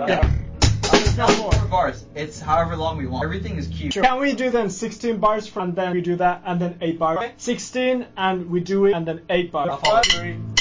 Yeah. It's not 4 bars. It's however long we want. Everything is cute. Sure. Can we do then 16 bars and then we do that and then 8 bars? Okay. 16 and we do it and then 8 bars. I'll follow. 3,